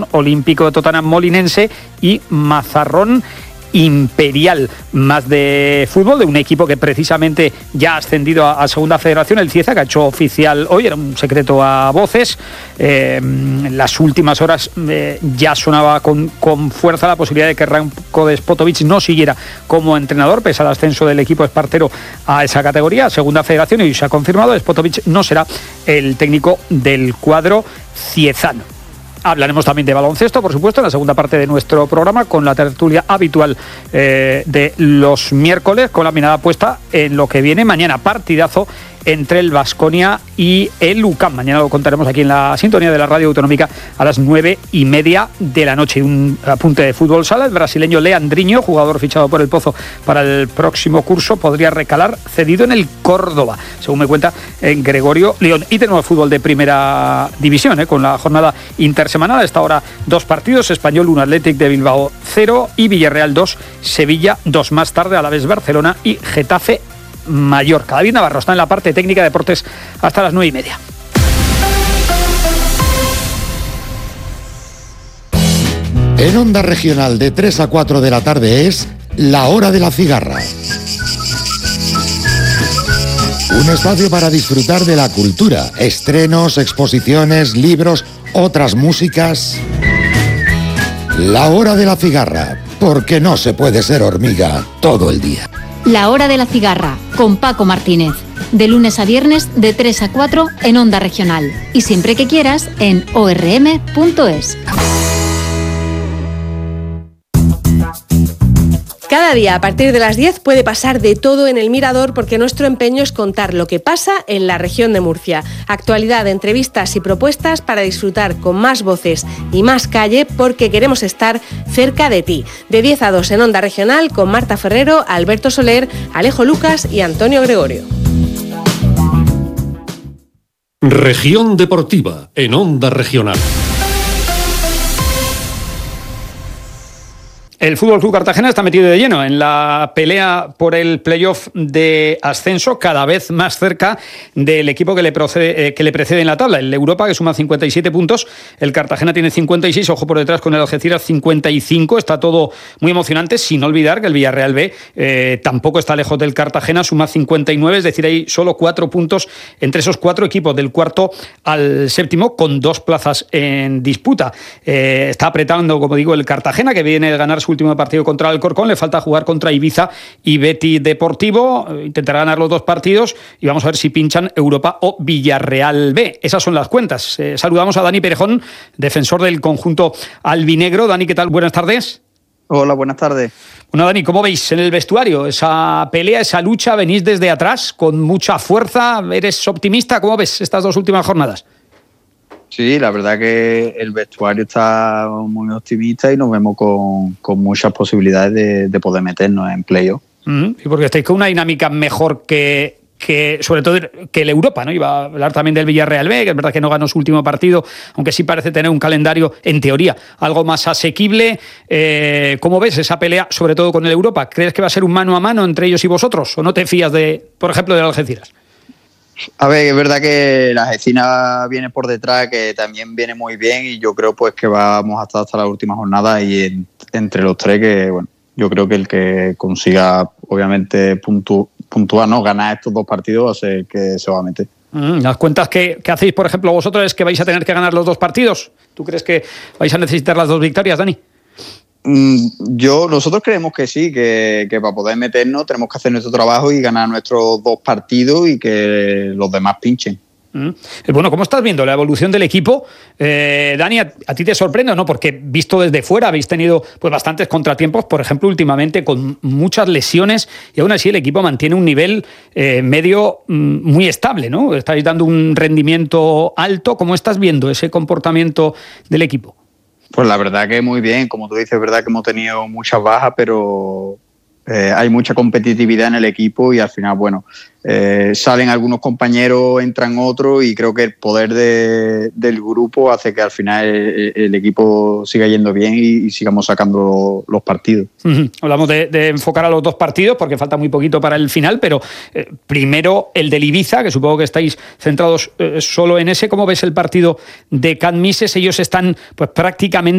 Olímpico de Totana Molinense y Mazarrón Imperial. Más de fútbol, de un equipo que precisamente ya ha ascendido a Segunda Federación, el Cieza, que ha hecho oficial hoy, era un secreto a voces. En las últimas horas ya sonaba con fuerza la posibilidad de que Ranko Despotovic no siguiera como entrenador, pese al ascenso del equipo espartero a esa categoría, a Segunda Federación, y hoy se ha confirmado, Despotovic no será el técnico del cuadro ciezano. Hablaremos también de baloncesto, por supuesto, en la segunda parte de nuestro programa, con la tertulia habitual de los miércoles, con la mirada puesta en lo que viene mañana. Partidazo entre el Baskonia y el UCAM. Mañana lo contaremos aquí en la sintonía de la Radio Autonómica a las 9:30 de la noche. Un apunte de fútbol sala: el brasileño Leandrinho, jugador fichado por el Pozo para el próximo curso, podría recalar cedido en el Córdoba, según me cuenta Gregorio León. Y tenemos fútbol de primera división, con la jornada intersemanal. A esta hora 2 partidos: Español 1, Athletic de Bilbao 0 y Villarreal 2, Sevilla 2. Más tarde Alavés Barcelona y Getafe Mallorca. David Navarro está en la parte técnica de deportes hasta las 9:30. En Onda Regional de 3 a 4 de la tarde es La Hora de la Cigarra. Un espacio para disfrutar de la cultura, estrenos, exposiciones, libros, otras músicas. La Hora de la Cigarra, porque no se puede ser hormiga todo el día. La Hora de la Cigarra, con Paco Martínez. De lunes a viernes, de 3 a 4 en Onda Regional. Y siempre que quieras, en orm.es. Cada día a partir de las 10 puede pasar de todo en El Mirador, porque nuestro empeño es contar lo que pasa en la región de Murcia. Actualidad, entrevistas y propuestas para disfrutar con más voces y más calle, porque queremos estar cerca de ti. De 10 a 2 en Onda Regional, con Marta Ferrero, Alberto Soler, Alejo Lucas y Antonio Gregorio. Región Deportiva en Onda Regional. El Fútbol Club Cartagena está metido de lleno en la pelea por el playoff de ascenso, cada vez más cerca del equipo que le precede en la tabla, el Europa, que suma 57 puntos. El Cartagena tiene 56, ojo por detrás con el Algeciras 55. Está todo muy emocionante, sin olvidar que el Villarreal B tampoco está lejos del Cartagena, suma 59, es decir, hay solo 4 puntos entre esos 4 equipos, del cuarto al séptimo, con 2 plazas en disputa. Está apretando, como digo, el Cartagena, que viene de ganar su último partido contra el Alcorcón. Le falta jugar contra Ibiza y Betis Deportivo. Intentará ganar los 2 partidos y vamos a ver si pinchan Europa o Villarreal B. Esas son las cuentas. Saludamos a Dani Perejón, defensor del conjunto albinegro. Dani, ¿qué tal? Buenas tardes. Hola, buenas tardes. Bueno, Dani, ¿cómo veis en el vestuario esa pelea, esa lucha? Venís desde atrás con mucha fuerza. ¿Eres optimista? ¿Cómo ves estas 2 últimas jornadas? Sí, la verdad que el vestuario está muy optimista y nos vemos con muchas posibilidades de poder meternos en playoff. Y porque estáis con una dinámica mejor que sobre todo que el Europa, ¿no? Iba a hablar también del Villarreal B, que es verdad que no ganó su último partido, aunque sí parece tener un calendario, en teoría, algo más asequible. ¿Cómo ves esa pelea, sobre todo con el Europa? ¿Crees que va a ser un mano a mano entre ellos y vosotros? ¿O no te fías por ejemplo, del Algeciras? A ver, es verdad que la Algeciras viene por detrás, que también viene muy bien, y yo creo pues que vamos a estar hasta la última jornada y entre los 3, que bueno, yo creo que el que consiga obviamente puntuar, ¿no? Ganar estos 2 partidos, va a ser que se va a meter. Las cuentas que hacéis, por ejemplo, vosotros, es que vais a tener que ganar los 2 partidos. ¿Tú crees que vais a necesitar las 2 victorias, Dani? Nosotros creemos que sí, que para poder meternos tenemos que hacer nuestro trabajo y ganar nuestros 2 partidos y que los demás pinchen. Bueno, ¿cómo estás viendo la evolución del equipo? Dani, ¿a ti te sorprende o no? Porque visto desde fuera habéis tenido pues bastantes contratiempos, por ejemplo, últimamente con muchas lesiones, y aún así el equipo mantiene un nivel medio muy estable, ¿no? Estáis dando un rendimiento alto. ¿Cómo estás viendo ese comportamiento del equipo? Pues la verdad que muy bien, como tú dices, es verdad que hemos tenido muchas bajas, pero hay mucha competitividad en el equipo y al final, bueno, salen algunos compañeros, entran otros, y creo que el poder del grupo hace que al final el equipo siga yendo bien y sigamos sacando los partidos. Hablamos de enfocar a los 2 partidos porque falta muy poquito para el final, pero primero el del Ibiza, que supongo que estáis centrados solo en ese. ¿Cómo ves el partido de Can Mises? Ellos están pues prácticamente